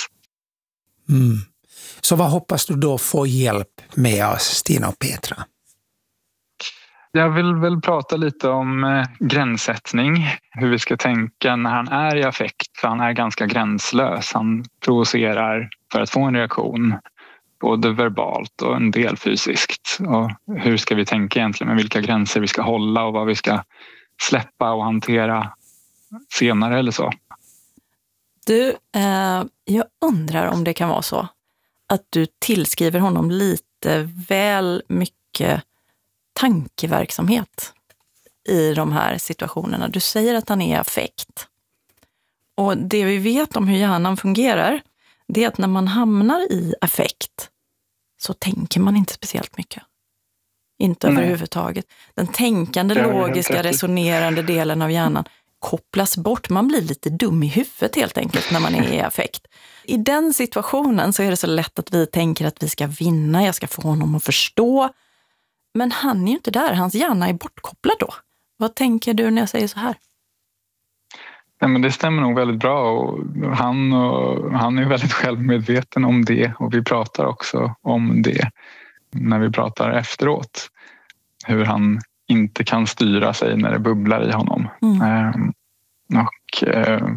Speaker 8: Så vad hoppas du då få hjälp med oss, Stina och Petra?
Speaker 2: Jag vill väl prata lite om gränssättning, hur vi ska tänka när han är i affekt. För han är ganska gränslös, han provocerar för att få en reaktion. Både verbalt och en del fysiskt. Och hur ska vi tänka egentligen med vilka gränser vi ska hålla och vad vi ska släppa och hantera senare eller så.
Speaker 9: Du, jag undrar om det kan vara så att du tillskriver honom lite väl mycket tankeverksamhet i de här situationerna. Du säger att han är i affekt. Och det vi vet om hur hjärnan fungerar, det är att när man hamnar i affekt så tänker man inte speciellt mycket. Inte överhuvudtaget. Den tänkande, logiska, resonerande delen av hjärnan kopplas bort. Man blir lite dum i huvudet helt enkelt när man är i affekt. I den situationen så är det så lätt att vi tänker att vi ska vinna, jag ska få honom att förstå. Men han är ju inte där, hans hjärna är bortkopplad då. Vad tänker du när jag säger så här?
Speaker 2: Ja, men det stämmer nog väldigt bra och han är väldigt självmedveten om det och vi pratar också om det när vi pratar efteråt. Hur han inte kan styra sig när det bubblar i honom. Och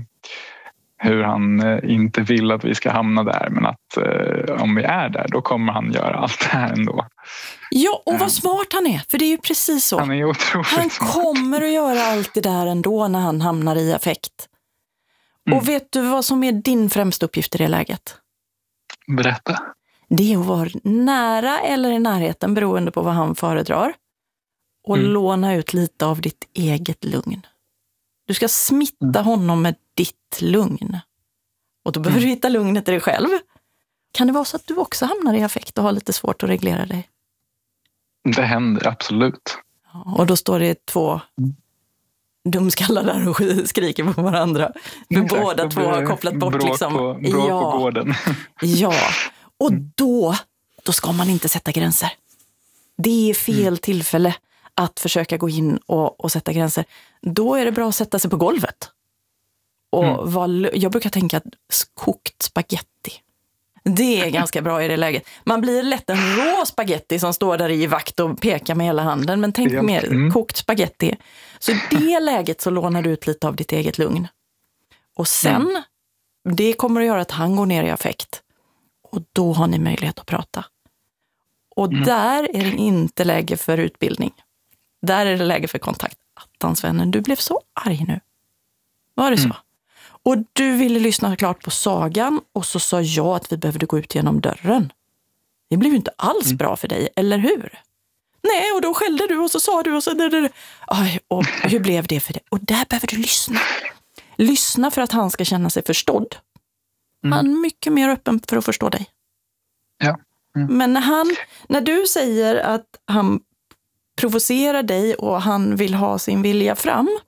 Speaker 2: hur han inte vill att vi ska hamna där men att om vi är där då kommer han göra allt det här ändå.
Speaker 9: Ja, och vad smart han är, för det är ju precis så.
Speaker 2: Han är otroligt
Speaker 9: Han
Speaker 2: smart.
Speaker 9: kommer att göra allt det där ändå när han hamnar i affekt. Och vet du vad som är din främsta uppgift i det läget?
Speaker 2: Berätta.
Speaker 9: Det är att vara nära eller i närheten beroende på vad han föredrar. Och låna ut lite av ditt eget lugn. Du ska smitta honom med ditt lugn. Och då behöver du hitta lugnet i dig själv. Kan det vara så att du också hamnar i affekt och har lite svårt att reglera dig?
Speaker 2: Det händer, absolut.
Speaker 9: Och då står det 2 dumskallar där och skriker på varandra. För båda 2 har kopplat bort
Speaker 2: bråk
Speaker 9: liksom.
Speaker 2: Bråk på gården.
Speaker 9: Ja, och då ska man inte sätta gränser. Det är fel tillfälle att försöka gå in och sätta gränser. Då är det bra att sätta sig på golvet. Och jag brukar tänka att kokt spaghetti. Det är ganska bra i det läget. Man blir lätt en rå spaghetti som står där i vakt och pekar med hela handen. Men tänk mer kokt spaghetti. Så i det läget så lånar du ut lite av ditt eget lugn. Och sen, det kommer att göra att han går ner i affekt. Och då har ni möjlighet att prata. Och där är det inte läge för utbildning. Där är det läge för kontakt. Attans vänner, du blev så arg nu. Var det så? Och du ville lyssna klart på sagan och så sa jag att vi behövde gå ut genom dörren. Det blev ju inte alls bra för dig, eller hur? Nej, och då skällde du och så sa du och så... Aj, och hur blev det för dig? Och där behöver du lyssna. Lyssna för att han ska känna sig förstådd. Han är mycket mer öppen för att förstå dig.
Speaker 2: Ja.
Speaker 9: Men när du säger att han provocerar dig och han vill ha sin vilja fram,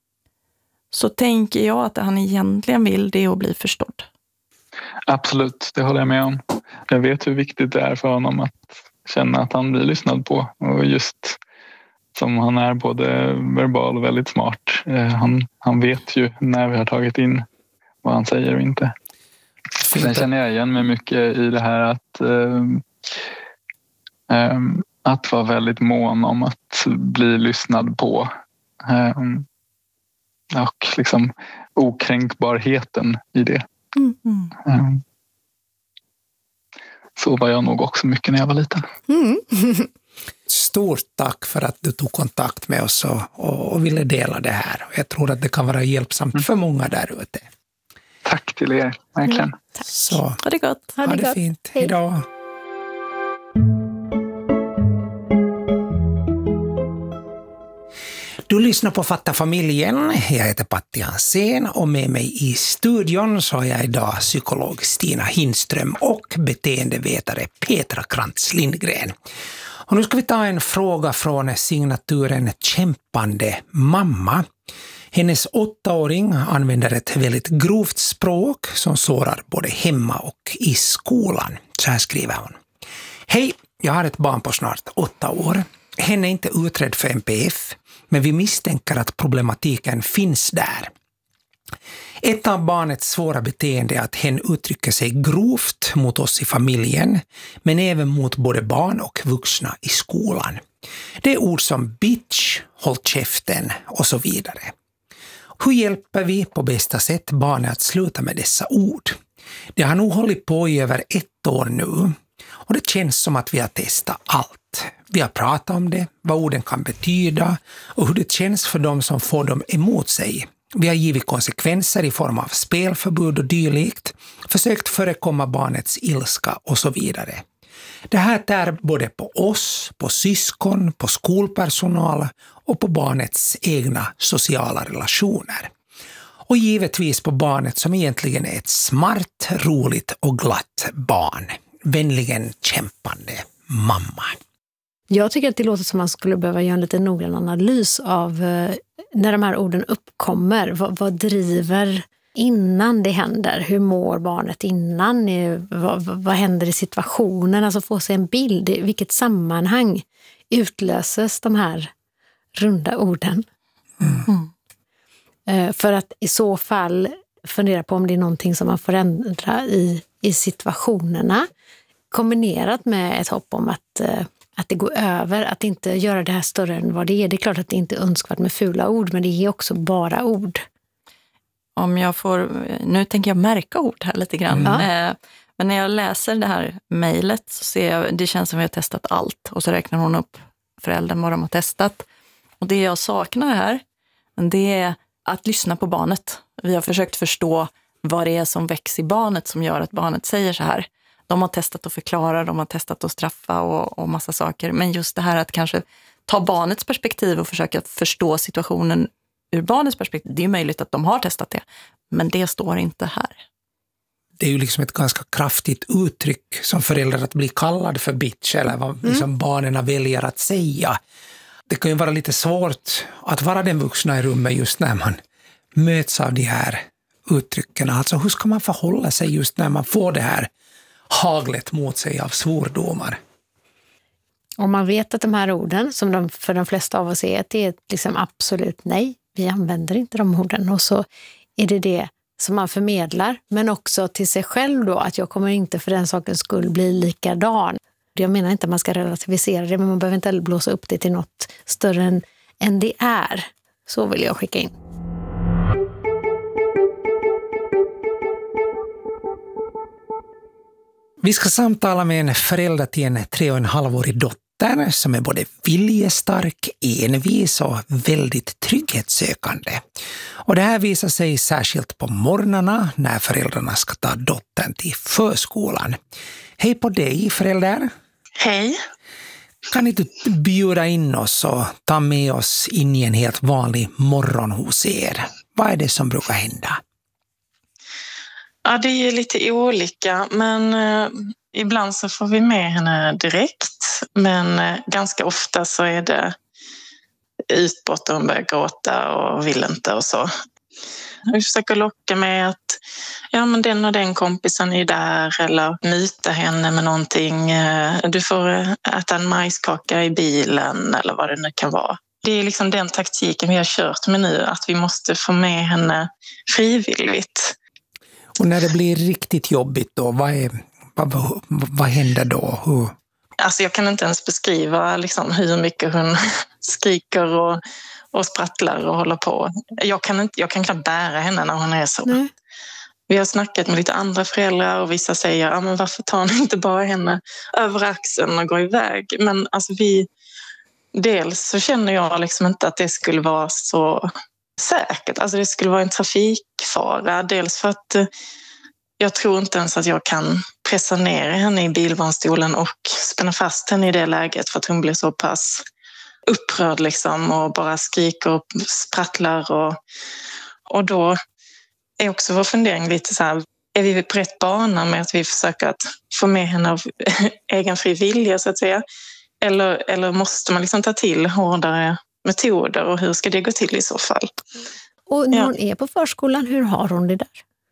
Speaker 9: så tänker jag att han egentligen vill det och bli förstådd.
Speaker 2: Absolut, det håller jag med om. Jag vet hur viktigt det är för honom att känna att han blir lyssnad på. Och just som han är både verbal och väldigt smart. Han vet ju när vi har tagit in vad han säger och inte. Sen känner jag igen mig mycket i det här att vara väldigt mån om att bli lyssnad på. Och liksom okränkbarheten i det. Så var jag nog också mycket när jag var liten.
Speaker 8: Stort tack för att du tog kontakt med oss och ville dela det här. Jag tror att det kan vara hjälpsamt för många där ute.
Speaker 2: Tack till er, verkligen.
Speaker 8: Tack. Så,
Speaker 9: ha det gott.
Speaker 8: Ha det fint. Hej då. Du lyssnar på Fatta familjen. Jag heter Patti Hansén och med mig i studion så har jag idag psykolog Stina Hindström och beteendevetare Petra Krantz Lindgren. Och nu ska vi ta en fråga från signaturen Kämpande mamma. Hennes 8-åring använder ett väldigt grovt språk som sårar både hemma och i skolan. Så här skriver hon. Hej, jag har ett barn på snart 8 år. Hen är inte utredd för NPF, men vi misstänker att problematiken finns där. Ett av barnets svåra beteende är att hen uttrycker sig grovt mot oss i familjen, men även mot både barn och vuxna i skolan. Det är ord som bitch, håll käften och så vidare. Hur hjälper vi på bästa sätt barnet att sluta med dessa ord? Det har nog hållit på i över 1 år nu och det känns som att vi har testat allt. Vi har pratat om det, vad orden kan betyda och hur det känns för dem som får dem emot sig. Vi har givit konsekvenser i form av spelförbud och dylikt, försökt förekomma barnets ilska och så vidare. Det här tär både på oss, på syskon, på skolpersonal och på barnets egna sociala relationer. Och givetvis på barnet som egentligen är ett smart, roligt och glatt barn. Vänligen kämpande mamma.
Speaker 4: Jag tycker att det låter som man skulle behöva göra en lite noggrann analys av när de här orden uppkommer. Vad driver innan det händer? Hur mår barnet innan? Vad händer i situationen? Alltså få sig en bild. I vilket sammanhang utlöses de här runda orden? För att i så fall fundera på om det är någonting som man får ändra i situationerna. Kombinerat med ett hopp om att det går över, att inte göra det här större än vad det är. Det är klart att det inte är önskvärt med fula ord, men det är också bara ord.
Speaker 9: Om jag får, nu tänker jag märka ord här lite grann. Men när jag läser det här mejlet så ser jag, det känns som att vi har testat allt. Och så räknar hon upp föräldern vad de har testat. Och det jag saknar här, det är att lyssna på barnet. Vi har försökt förstå vad det är som växer i barnet som gör att barnet säger så här. De har testat att förklara, de har testat att straffa och massa saker. Men just det här att kanske ta barnets perspektiv och försöka förstå situationen ur barnets perspektiv. Det är möjligt att de har testat det, men det står inte här.
Speaker 8: Det är ju liksom ett ganska kraftigt uttryck som förälder att bli kallad för bitch eller vad liksom barnen väljer att säga. Det kan ju vara lite svårt att vara den vuxna i rummet just när man möts av de här uttrycken. Alltså hur ska man förhålla sig just när man får det här haglet mot sig av svordomar?
Speaker 4: Om man vet att de här orden, som för de flesta av oss är, det är liksom absolut nej. Vi använder inte de orden. Och så är det som man förmedlar. Men också till sig själv då, att jag kommer inte för den sakens skull bli likadan. Jag menar inte att man ska relativisera det, men man behöver inte blåsa upp det till något större än det är. Så vill jag skicka in.
Speaker 8: Vi ska samtala med en förälder till en 3,5-årig dotter som är både viljestark, envis och väldigt trygghetssökande. Och det här visar sig särskilt på morgnarna när föräldrarna ska ta dottern till förskolan. Hej på dig, förälder.
Speaker 10: Hej.
Speaker 8: Kan inte bjuda in oss och ta med oss in i en helt vanlig morgon hos er? Vad är det som brukar hända?
Speaker 10: Ja, det är lite olika, men ibland så får vi med henne direkt. Men ganska ofta så är det utbrott och hon börjar gråta och vill inte och så. Jag försöker locka med att ja, men den och den kompisen är där, eller myta henne med någonting. Du får äta en majskaka i bilen eller vad det nu kan vara. Det är liksom den taktiken vi har kört med nu, att vi måste få med henne frivilligt.
Speaker 8: Och när det blir riktigt jobbigt då, vad händer då?
Speaker 10: Alltså jag kan inte ens beskriva liksom hur mycket hon skriker och sprattlar och håller på. Jag kan knappt bära henne när hon är så. Vi har snackat med lite andra föräldrar och vissa säger, men varför tar ni inte bara henne över axeln och går iväg? Men alltså dels så känner jag liksom inte att det skulle vara så säkert. Alltså det skulle vara en trafikfara. Dels för att jag tror inte ens att jag kan pressa ner henne i bilbarnstolen och spänna fast henne i det läget för att hon blir så pass upprörd liksom och bara skriker och sprattlar. Och då är också vår fundering lite så här, är vi på rätt bana med att vi försöker att få med henne av egen fri vilja så att säga? Eller måste man liksom ta till hårdare metoder och hur ska det gå till i så fall?
Speaker 11: Och när hon är på förskolan, hur har hon det där?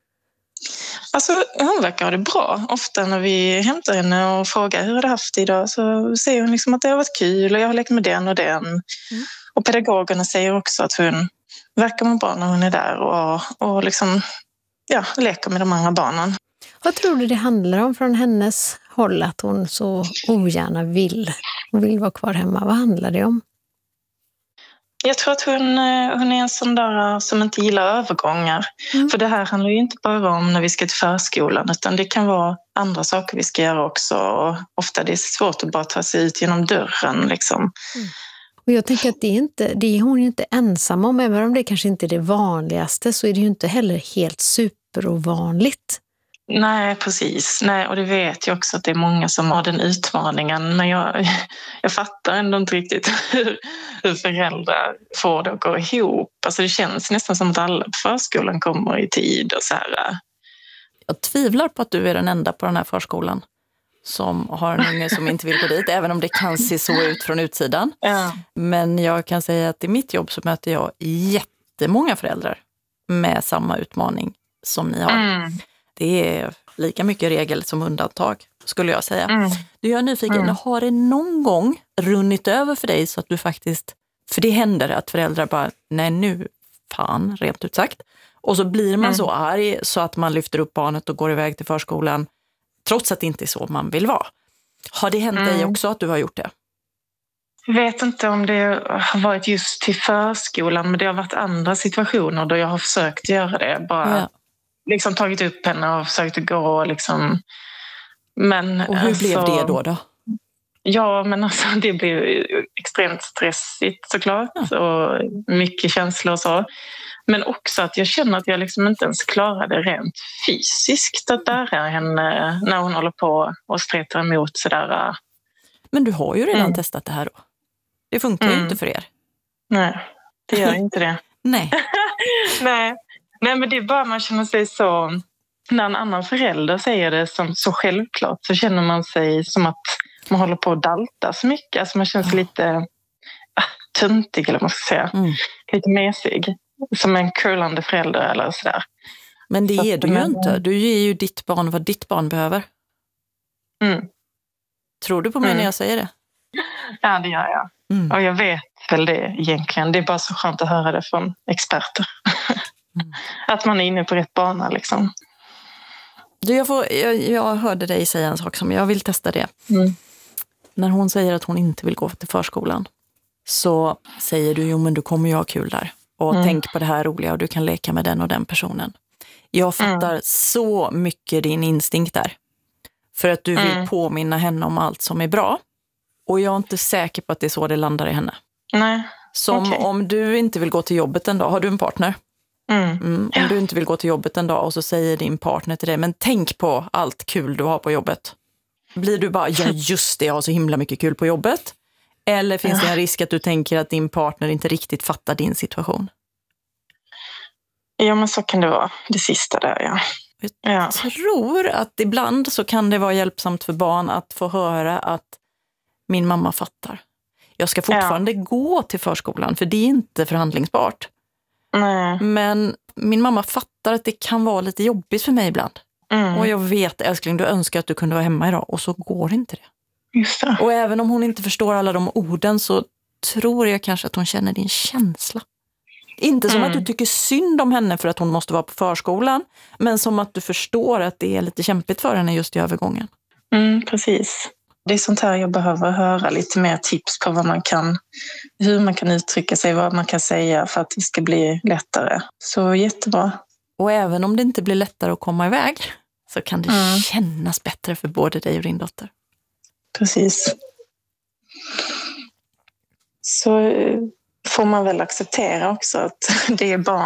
Speaker 10: Alltså hon verkar ha det bra. Ofta när vi hämtar henne och frågar hur har du haft det idag så säger hon liksom att det har varit kul och jag har lekt med den och den. Och pedagogerna säger också att hon verkar må bra när hon är där och liksom, leker med de andra barnen.
Speaker 11: Vad tror du det handlar om från hennes håll att hon så ogärna vill vara kvar hemma? Vad handlar det om?
Speaker 10: Jag tror att hon är en sån där som inte gillar övergångar. För det här handlar ju inte bara om när vi ska till förskolan utan det kan vara andra saker vi ska göra också. Och ofta det är svårt att bara ta sig ut genom dörren liksom.
Speaker 11: Och jag tänker att det är hon ju inte ensam om. Även om det kanske inte är det vanligaste så är det ju inte heller helt superovanligt.
Speaker 10: Nej, precis. Nej, och det vet jag också att det är många som har den utmaningen. Men jag fattar ändå inte riktigt hur föräldrar får det att gå ihop. Alltså det känns nästan som att alla på förskolan kommer i tid och så här.
Speaker 9: Jag tvivlar på att du är den enda på den här förskolan som har en unge som inte vill gå dit, även om det kan se så ut från utsidan. Ja. Men jag kan säga att i mitt jobb så möter jag jättemånga föräldrar med samma utmaning som ni har. Det är lika mycket regel som undantag, skulle jag säga. Du är nyfiken, har det någon gång runnit över för dig så att du faktiskt, för det händer att föräldrar bara, nej nu, fan, rent ut sagt. Och så blir man så arg så att man lyfter upp barnet och går iväg till förskolan, trots att det inte är så man vill vara. Har det hänt dig också att du har gjort det?
Speaker 10: Jag vet inte om det har varit just till förskolan, men det har varit andra situationer då jag har försökt göra det. Bara liksom tagit upp henne och försökt gå liksom. Men,
Speaker 9: och hur blev det då?
Speaker 10: Ja, men alltså det blev extremt stressigt såklart och mycket känslor och så. Men också att jag känner att jag liksom inte ens klarade rent fysiskt att bära henne när hon håller på och stretar emot sådär.
Speaker 9: Men du har ju redan testat det här då. Det funkar ju inte för er.
Speaker 10: Nej, det gör inte det.
Speaker 9: Nej.
Speaker 10: Nej, men det är bara man känner sig så. När en annan förälder säger det som så självklart så känner man sig som att man håller på att dalta så mycket. Alltså man känns lite töntig eller vad man ska säga. Lite mesig. Som en curlande förälder eller sådär.
Speaker 9: Men det är du ju inte. Du ger ju ditt barn vad ditt barn behöver. Tror du på mig när jag säger det?
Speaker 10: Ja, det gör jag. Och jag vet väl det egentligen. Det är bara så skönt att höra det från experter. Att man är inne på rätt bana liksom.
Speaker 9: Jag hörde dig säga en sak som jag vill testa det. När hon säger att hon inte vill gå till förskolan så säger du, jo men du kommer ju ha kul där. Och tänk på det här roliga och du kan leka med den och den personen. Jag fattar så mycket din instinkt där. För att du vill påminna henne om allt som är bra. Och jag är inte säker på att det är så det landar i henne.
Speaker 10: Nej.
Speaker 9: Som om du inte vill gå till jobbet en dag. Har du en partner? Om du inte vill gå till jobbet en dag och så säger din partner till dig, men tänk på allt kul du har på jobbet. Blir du bara, ja just det, jag har så himla mycket kul på jobbet. Eller finns det en risk att du tänker att din partner inte riktigt fattar din situation?
Speaker 10: Ja, men så kan det vara. Det sista där,
Speaker 9: Jag tror att ibland så kan det vara hjälpsamt för barn att få höra att min mamma fattar. Jag ska fortfarande gå till förskolan för det är inte förhandlingsbart.
Speaker 10: Nej.
Speaker 9: Men min mamma fattar att det kan vara lite jobbigt för mig ibland. Och jag vet, älskling, du önskar att du kunde vara hemma idag och så går inte det.
Speaker 10: Just det.
Speaker 9: Och även om hon inte förstår alla de orden så tror jag kanske att hon känner din känsla. Inte som att du tycker synd om henne för att hon måste vara på förskolan, men som att du förstår att det är lite kämpigt för henne just i övergången.
Speaker 10: Precis. Det är sånt här jag behöver höra lite mer tips på hur man kan uttrycka sig, vad man kan säga för att det ska bli lättare. Så jättebra.
Speaker 9: Och även om det inte blir lättare att komma iväg så kan det kännas bättre för både dig och din dotter.
Speaker 10: Precis. Så får man väl acceptera också att det är barn